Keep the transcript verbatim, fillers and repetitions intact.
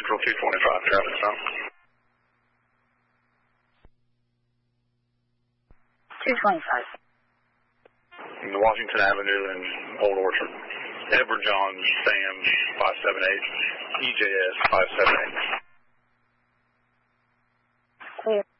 Central two twenty-five, traffic stop. two twenty-five. In Washington Avenue and Old Orchard. Edward John Sam five seven eight, E J S five seven eight. Clear.